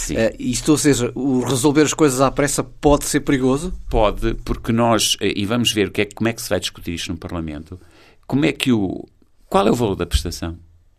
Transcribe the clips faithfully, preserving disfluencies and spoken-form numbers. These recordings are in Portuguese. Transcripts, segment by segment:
Sim. Uh, isto, ou seja, o resolver as coisas à pressa pode ser perigoso? Pode, porque nós, e vamos ver o que é, como é que se vai discutir isto no Parlamento, como é que o... Qual é o valor da prestação?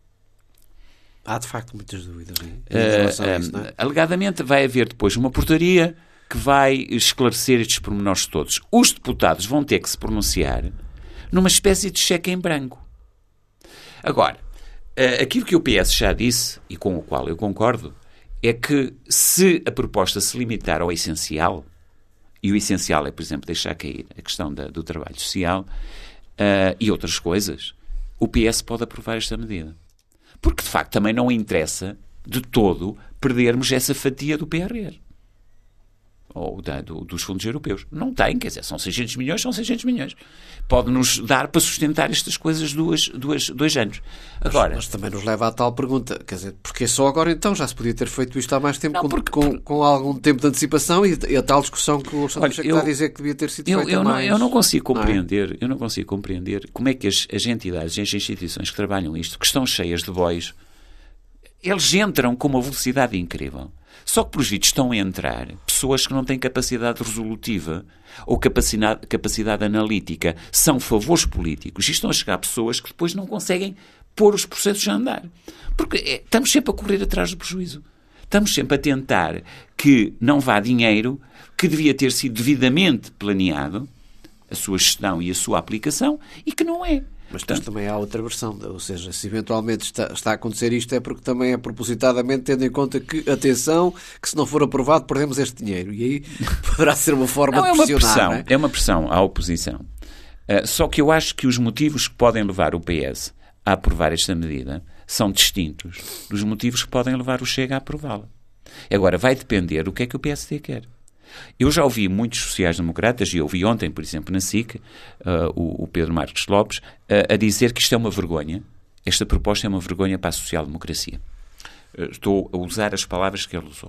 Há, de facto, muitas dúvidas em relação a isso, não é? Alegadamente vai haver depois uma portaria que vai esclarecer estes pormenores todos. Os deputados vão ter que se pronunciar numa espécie de cheque em branco. Agora, aquilo que o P S já disse, e com o qual eu concordo, é que se a proposta se limitar ao essencial, e o essencial é, por exemplo, deixar cair a questão da, do trabalho social uh, e outras coisas, o P S pode aprovar esta medida. Porque, de facto, também não interessa de todo perdermos essa fatia do P R R. Ou da, do, dos fundos europeus. Não tem, quer dizer, são seiscentos milhões, são seiscentos milhões. Pode-nos dar para sustentar estas coisas duas, duas, dois anos. Agora, mas, mas também nos leva à tal pergunta, quer dizer, porque só agora então já se podia ter feito isto há mais tempo, não, com, porque, com, com algum tempo de antecipação e, e a tal discussão que o Alexandre Pacheco está a dizer que devia ter sido eu, feita eu mais... Não, eu não consigo compreender, não é? eu não consigo compreender como é que as, as entidades, as instituições que trabalham isto, que estão cheias de bois, eles entram com uma velocidade incrível. Só que, por vistos, estão a entrar pessoas que não têm capacidade resolutiva ou capacidade, capacidade analítica. São favores políticos. E estão a chegar pessoas que depois não conseguem pôr os processos a andar. Porque é, estamos sempre a correr atrás do prejuízo. Estamos sempre a tentar que não vá dinheiro que devia ter sido devidamente planeado, a sua gestão e a sua aplicação, e que não é. Mas depois também há outra versão, ou seja, se eventualmente está, está a acontecer isto é porque também é propositadamente tendo em conta que, atenção, que se não for aprovado perdemos este dinheiro. E aí poderá ser uma forma não, de é uma pressionar. Pressão, não é? é uma pressão à oposição. Uh, só que eu acho que os motivos que podem levar o P S a aprovar esta medida são distintos dos motivos que podem levar o Chega a aprová-la. Agora, vai depender do que é que o P S D quer. Eu já ouvi muitos sociais-democratas, e ouvi ontem, por exemplo, na S I C, uh, o, o Pedro Marcos Lopes, uh, a dizer que isto é uma vergonha. Esta proposta é uma vergonha para a social-democracia. Uh, estou a usar as palavras que ele usou.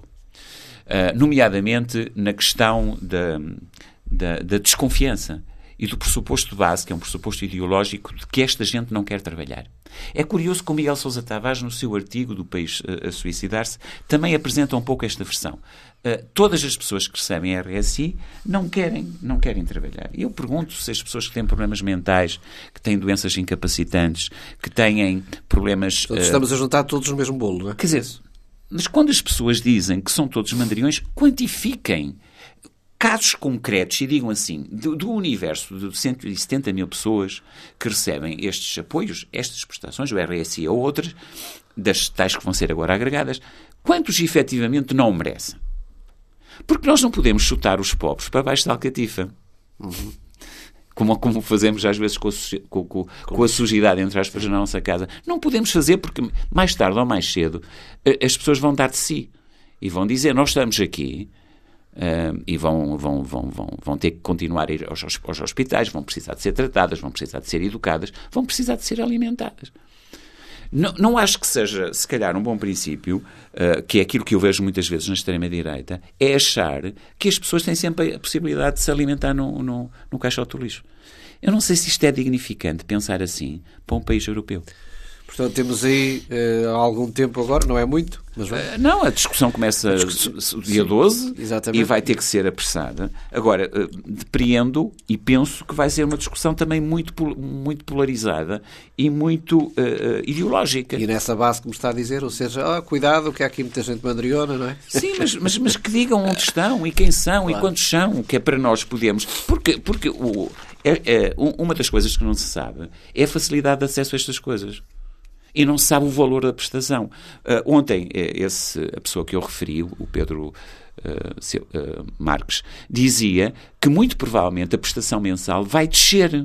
Uh, nomeadamente na questão da, da, da desconfiança e do pressuposto de base, que é um pressuposto ideológico, de que esta gente não quer trabalhar. É curioso que o Miguel Sousa Tavares, no seu artigo do País a Suicidar-se, também apresenta um pouco esta versão. Uh, todas as pessoas que recebem R S I não querem, não querem trabalhar. E eu pergunto se as pessoas que têm problemas mentais, que têm doenças incapacitantes, que têm problemas... Uh, estamos a juntar todos no mesmo bolo, não é? Quer dizer, mas quando as pessoas dizem que são todos mandriões, quantifiquem casos concretos e digam assim, do, do universo de cento e setenta mil pessoas que recebem estes apoios, estas prestações, o R S I ou outras, das tais que vão ser agora agregadas, quantos efetivamente não merecem? Porque nós não podemos chutar os pobres para baixo da alcatifa. Uhum. Como, como fazemos às vezes com a, com, com, com a sujidade entre aspas na nossa casa. Não podemos fazer porque mais tarde ou mais cedo as pessoas vão dar de si e vão dizer, nós estamos aqui uh, e vão, vão, vão, vão, vão ter que continuar a ir aos, aos hospitais, vão precisar de ser tratadas, vão precisar de ser educadas, vão precisar de ser alimentadas. Não, não acho que seja, se calhar, um bom princípio, uh, que é aquilo que eu vejo muitas vezes na extrema-direita, é achar que as pessoas têm sempre a possibilidade de se alimentar no, no, no caixote do lixo. Eu não sei se isto é dignificante pensar assim para um país europeu. Portanto, temos aí uh, há algum tempo agora, não é muito, mas vai. Uh, não, a discussão começa a discussão, dia doze exatamente. E vai ter que ser apressada. Agora, uh, depreendo e penso que vai ser uma discussão também muito, muito polarizada e muito uh, uh, ideológica. E nessa base que me está a dizer, ou seja, oh, cuidado que há aqui muita gente mandriona, não é? Sim, mas, mas, mas que digam onde estão e quem são, claro, e quantos são, que é para nós podermos... Porque, porque o, é, é, uma das coisas que não se sabe é a facilidade de acesso a estas coisas. E não se sabe o valor da prestação. Uh, ontem, esse, a pessoa que eu referi, o Pedro uh, seu, uh, Marques, dizia que muito provavelmente a prestação mensal vai descer.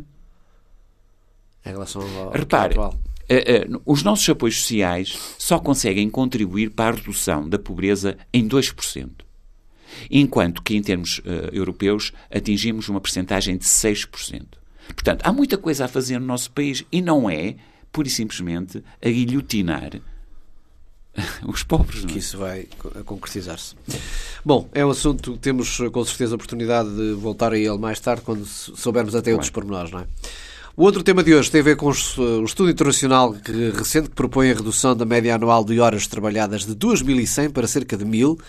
Em relação ao Repare, atual. Uh, uh, os nossos apoios sociais só conseguem contribuir para a redução da pobreza em dois por cento. Enquanto que, em termos uh, europeus, atingimos uma percentagem de seis por cento. Portanto, há muita coisa a fazer no nosso país e não é pura e simplesmente a guilhotinar os pobres. Não é? Que isso vai concretizar-se. Bom, é um assunto que temos com certeza a oportunidade de voltar a ele mais tarde, quando soubermos até outros pormenores, não é? O outro tema de hoje tem a ver com o estudo internacional recente que propõe a redução da média anual de horas trabalhadas de dois mil e cem para cerca de mil